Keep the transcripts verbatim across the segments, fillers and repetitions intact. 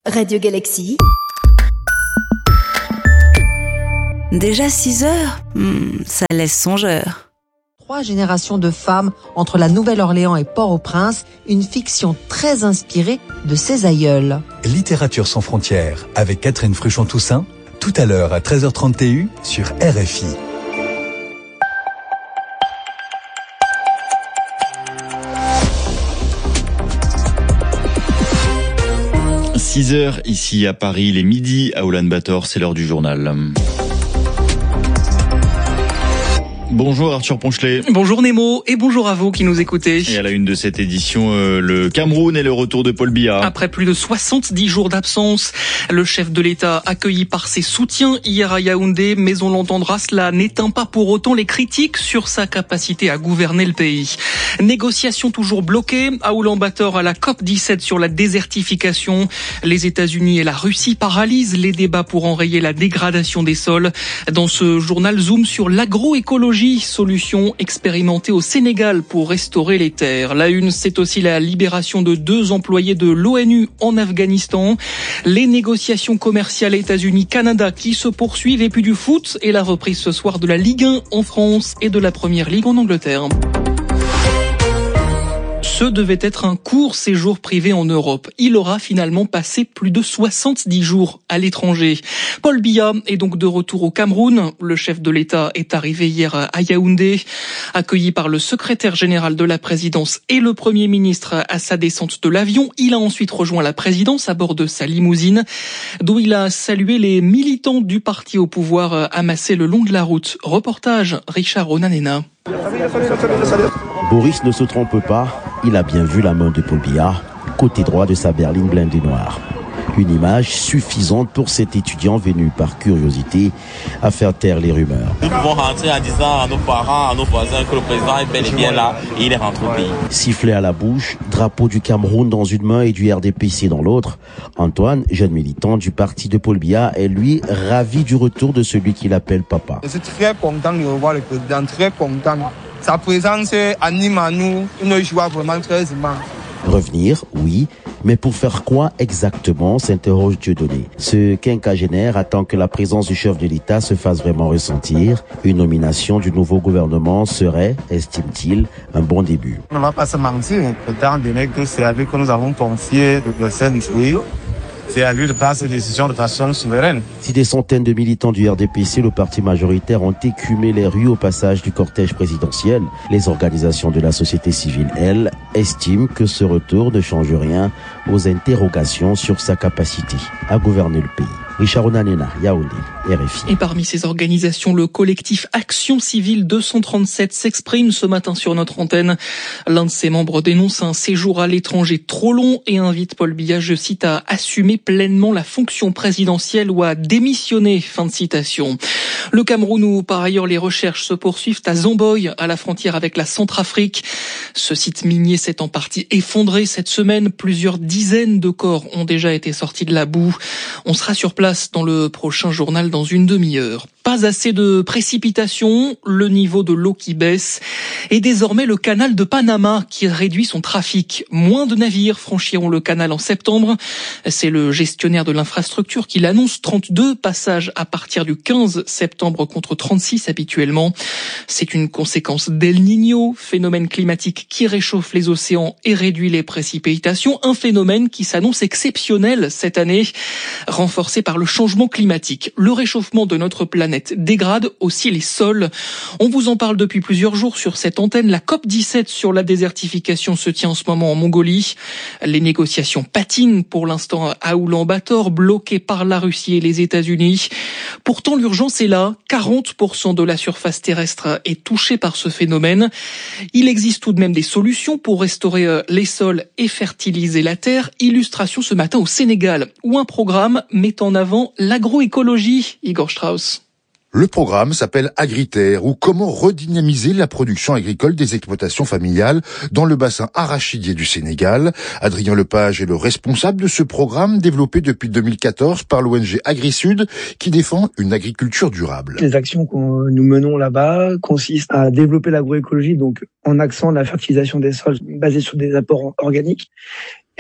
Radio Galaxy. Déjà six heures, hmm, ça laisse songeur. Trois générations de femmes entre la Nouvelle-Orléans et Port-au-Prince, une fiction très inspirée de ses aïeuls. Littérature sans frontières avec Catherine Fruchon-Toussaint, tout à l'heure à treize heures trente T U sur R F I. six heures ici à Paris, il est midi à Oulan-Bator, c'est l'heure du journal. Bonjour Arthur Ponchelet. Bonjour Nemo et bonjour à vous qui nous écoutez. Et à la une de cette édition, euh, le Cameroun et le retour de Paul Biya. Après plus de soixante-dix jours d'absence, le chef de l'État accueilli par ses soutiens hier à Yaoundé, mais on l'entendra, cela n'éteint pas pour autant les critiques sur sa capacité à gouverner le pays. Négociations toujours bloquées à Oulan-Bator à la COP dix-sept sur la désertification. Les États-Unis et la Russie paralysent les débats pour enrayer la dégradation des sols. Dans ce journal, zoom sur l'agroécologie. Solution expérimentée au Sénégal pour restaurer les terres. La une, c'est aussi la libération de deux employés de l'ONU en Afghanistan. Les négociations commerciales États-Unis-Canada qui se poursuivent et puis du foot et la reprise ce soir de la Ligue un en France et de la Première Ligue en Angleterre. Ce devait être un court séjour privé en Europe. Il aura finalement passé plus de soixante-dix jours à l'étranger. Paul Biya est donc de retour au Cameroun. Le chef de l'État est arrivé hier à Yaoundé, accueilli par le secrétaire général de la présidence et le Premier ministre à sa descente de l'avion. Il a ensuite rejoint la présidence à bord de sa limousine, d'où il a salué les militants du parti au pouvoir amassés le long de la route. Reportage Richard Onanena. Boris ne se trompe pas, il a bien vu la main de Paul Biya, côté droit de sa berline blindée noire. Une image suffisante pour cet étudiant venu par curiosité à faire taire les rumeurs. Nous pouvons rentrer en disant à nos parents, à nos voisins que le président est bel et bien là et il est rentré au pays. Sifflet à la bouche, drapeau du Cameroun dans une main et du R D P C dans l'autre. Antoine, jeune militant du parti de Paul Biya, est lui ravi du retour de celui qu'il appelle papa. Je suis très content de revoir le président, très content. Sa présence anime à nous une joie vraiment très immense. Revenir, oui, mais pour faire quoi exactement, s'interroge Dieudonné. Ce quinquagénaire attend que la présence du chef de l'État se fasse vraiment ressentir. Une nomination du nouveau gouvernement serait, estime-t-il, un bon début. On ne va pas se mentir, étant donné que c'est à lui que nous avons confié le Bruxelles jouer. C'est à lui de prendre ses décisions de façon souveraine. Si des centaines de militants du R D P C, le parti majoritaire, ont écumé les rues au passage du cortège présidentiel, les organisations de la société civile, elles, estiment que ce retour ne change rien aux interrogations sur sa capacité à gouverner le pays. Richard Onanena, Yaoundé, R F I. Et parmi ces organisations, le collectif Action Civile deux cent trente-sept s'exprime ce matin sur notre antenne. L'un de ses membres dénonce un séjour à l'étranger trop long et invite Paul Biya, je cite, à assumer pleinement la fonction présidentielle ou à démissionner. Fin de citation. Le Cameroun, où par ailleurs les recherches se poursuivent à Zamboy, à la frontière avec la Centrafrique. Ce site minier s'est en partie effondré cette semaine. Plusieurs dizaines de corps ont déjà été sortis de la boue. On sera sur place dans le prochain journal dans une demi-heure. Pas assez de précipitations, le niveau de l'eau qui baisse et désormais le canal de Panama qui réduit son trafic. Moins de navires franchiront le canal en septembre. C'est le gestionnaire de l'infrastructure qui l'annonce, trente-deux passages à partir du quinze septembre contre trente-six habituellement. C'est une conséquence d'El Niño, phénomène climatique qui réchauffe les océans et réduit les précipitations. Un phénomène qui s'annonce exceptionnel cette année, renforcé par le changement climatique. Le réchauffement de notre planète dégrade aussi les sols. On vous en parle depuis plusieurs jours sur cette antenne. La COP dix-sept sur la désertification se tient en ce moment en Mongolie. Les négociations patinent pour l'instant à Oulan-Bator, bloquées par la Russie et les États-Unis. Pourtant, l'urgence est là. quarante pour cent de la surface terrestre est touchée par ce phénomène. Il existe tout de même des solutions pour restaurer les sols et fertiliser la terre. Illustration ce matin au Sénégal, où un programme met en avant l'agroécologie. Igor Strauss. Le programme s'appelle Agriterre, ou comment redynamiser la production agricole des exploitations familiales dans le bassin arachidier du Sénégal. Adrien Lepage est le responsable de ce programme développé depuis deux mille quatorze par l'O N G AgriSud qui défend une agriculture durable. Les actions que nous menons là-bas consistent à développer l'agroécologie, donc en accent la fertilisation des sols basée sur des apports organiques,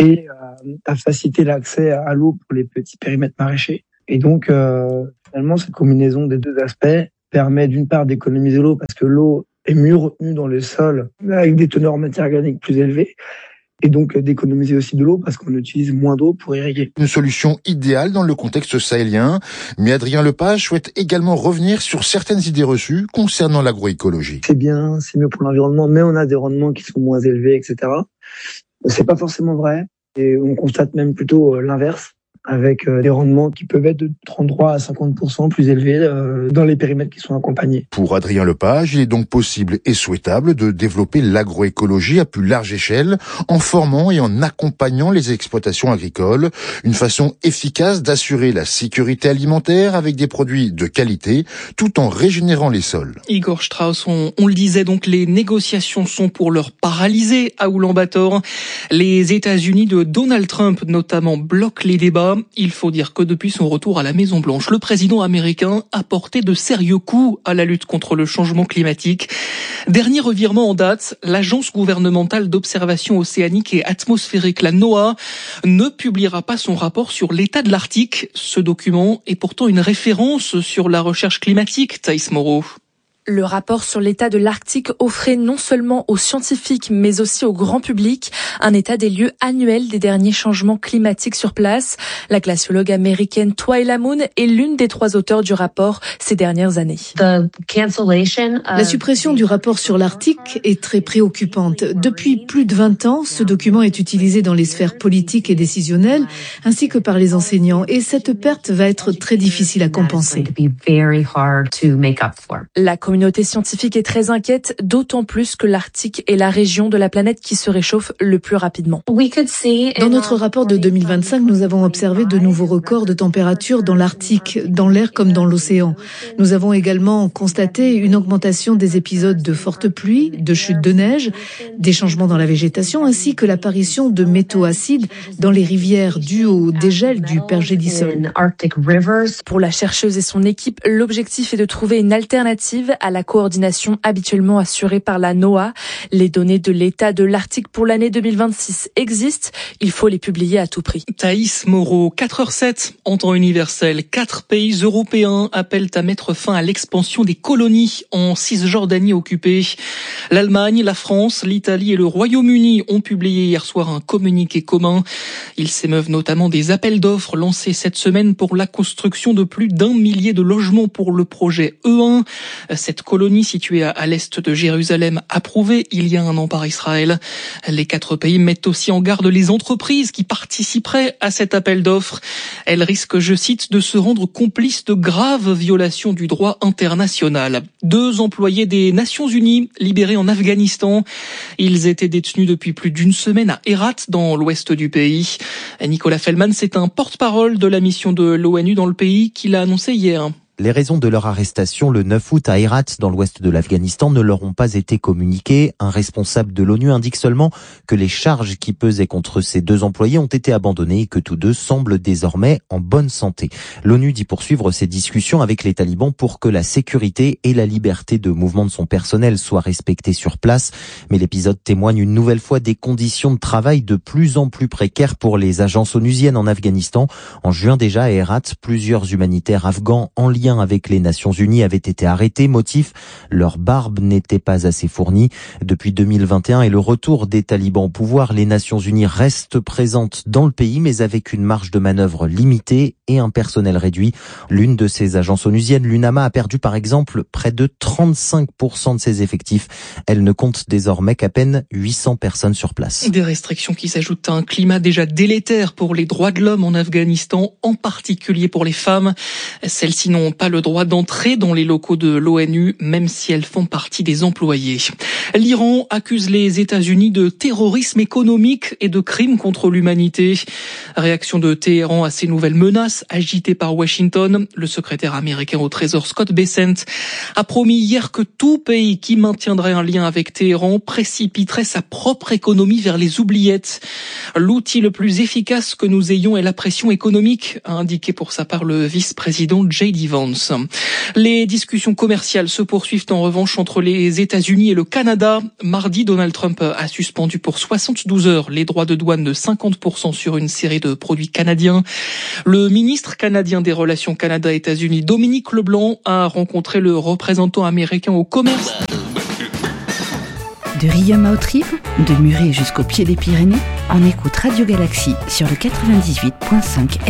et à, à faciliter l'accès à l'eau pour les petits périmètres maraîchers. Et donc, euh, finalement, cette combinaison des deux aspects permet d'une part d'économiser l'eau parce que l'eau est mieux retenue dans le sol avec des teneurs en matière organique plus élevées. Et donc d'économiser aussi de l'eau parce qu'on utilise moins d'eau pour irriguer. Une solution idéale dans le contexte sahélien. Mais Adrien Lepage souhaite également revenir sur certaines idées reçues concernant l'agroécologie. C'est bien, c'est mieux pour l'environnement, mais on a des rendements qui sont moins élevés, et cetera. C'est pas forcément vrai. Et on constate même plutôt l'inverse, avec des rendements qui peuvent être de trente-trois à cinquante pour cent plus élevés dans les périmètres qui sont accompagnés. Pour Adrien Lepage, il est donc possible et souhaitable de développer l'agroécologie à plus large échelle en formant et en accompagnant les exploitations agricoles. Une façon efficace d'assurer la sécurité alimentaire avec des produits de qualité tout en régénérant les sols. Igor Strauss, on, on le disait donc, les négociations sont pour l'heure paralysées à Oulan-Bator. Les États-Unis de Donald Trump notamment bloquent les débats. Il faut dire que depuis son retour à la Maison-Blanche, le président américain a porté de sérieux coups à la lutte contre le changement climatique. Dernier revirement en date, l'agence gouvernementale d'observation océanique et atmosphérique, la NOAA, ne publiera pas son rapport sur l'état de l'Arctique. Ce document est pourtant une référence sur la recherche climatique, Thaïs Moreau. Le rapport sur l'état de l'Arctique offrait non seulement aux scientifiques, mais aussi au grand public un état des lieux annuel des derniers changements climatiques sur place. La glaciologue américaine Twyla Moon est l'une des trois auteurs du rapport ces dernières années. La suppression du rapport sur l'Arctique est très préoccupante. Depuis plus de vingt ans, ce document est utilisé dans les sphères politiques et décisionnelles, ainsi que par les enseignants, et cette perte va être très difficile à compenser. La La communauté scientifique est très inquiète, d'autant plus que l'Arctique est la région de la planète qui se réchauffe le plus rapidement. Dans notre rapport de deux mille vingt-cinq, nous avons observé de nouveaux records de température dans l'Arctique, dans l'air comme dans l'océan. Nous avons également constaté une augmentation des épisodes de fortes pluies, de chutes de neige, des changements dans la végétation, ainsi que l'apparition de métaux acides dans les rivières dues au dégel du pergélisol. Pour la chercheuse et son équipe, l'objectif est de trouver une alternative à la coordination habituellement assurée par la NOAA. Les données de l'état de l'Arctique pour l'année deux mille vingt-six existent. Il faut les publier à tout prix. Thaïs Moreau, quatre heures sept en temps universel. Quatre pays européens appellent à mettre fin à l'expansion des colonies en Cisjordanie occupée. L'Allemagne, la France, l'Italie et le Royaume-Uni ont publié hier soir un communiqué commun. Ils s'émeuvent notamment des appels d'offres lancés cette semaine pour la construction de plus d'un millier de logements pour le projet E un. Cette colonie située à l'est de Jérusalem, approuvée il y a un an par Israël. Les quatre pays mettent aussi en garde les entreprises qui participeraient à cet appel d'offres. Elles risquent, je cite, de se rendre complices de graves violations du droit international. Deux employés des Nations Unies libérés en Afghanistan. Ils étaient détenus depuis plus d'une semaine à Herat, dans l'ouest du pays. Nicolas Fellman, c'est un porte-parole de la mission de l'ONU dans le pays qui l'a annoncé hier. Les raisons de leur arrestation le neuf août à Herat, dans l'ouest de l'Afghanistan, ne leur ont pas été communiquées. Un responsable de l'ONU indique seulement que les charges qui pesaient contre ces deux employés ont été abandonnées et que tous deux semblent désormais en bonne santé. L'ONU dit poursuivre ses discussions avec les talibans pour que la sécurité et la liberté de mouvement de son personnel soient respectées sur place. Mais l'épisode témoigne une nouvelle fois des conditions de travail de plus en plus précaires pour les agences onusiennes en Afghanistan. En juin déjà, à Herat, plusieurs humanitaires afghans en lien avec les Nations Unies avaient été arrêtés. Motif, leur barbe n'était pas assez fournie. Depuis deux mille vingt et un et le retour des talibans au pouvoir, les Nations Unies restent présentes dans le pays, mais avec une marge de manœuvre limitée et un personnel réduit. L'une de ces agences onusiennes, l'UNAMA, a perdu par exemple près de trente-cinq pour cent de ses effectifs. Elle ne compte désormais qu'à peine huit cents personnes sur place. Des restrictions qui s'ajoutent à un climat déjà délétère pour les droits de l'homme en Afghanistan, en particulier pour les femmes. Celles-ci n'ont pas le droit d'entrer dans les locaux de l'ONU, même si elles font partie des employés. L'Iran accuse les États-Unis de terrorisme économique et de crimes contre l'humanité. Réaction de Téhéran à ces nouvelles menaces agitées par Washington. Le secrétaire américain au Trésor Scott Bessent a promis hier que tout pays qui maintiendrait un lien avec Téhéran précipiterait sa propre économie vers les oubliettes. L'outil le plus efficace que nous ayons est la pression économique, a indiqué pour sa part le vice-président J D Vance. Downs. Les discussions commerciales se poursuivent en revanche entre les États-Unis et le Canada. Mardi, Donald Trump a suspendu pour soixante-douze heures les droits de douane de cinquante pour cent sur une série de produits canadiens. Le ministre canadien des Relations Canada-États-Unis, Dominique Leblanc, a rencontré le représentant américain au commerce. De Riom à Haute-Rive, de Muret jusqu'au pied des Pyrénées, on écoute Radio Galaxie sur le quatre-vingt-dix-huit virgule cinq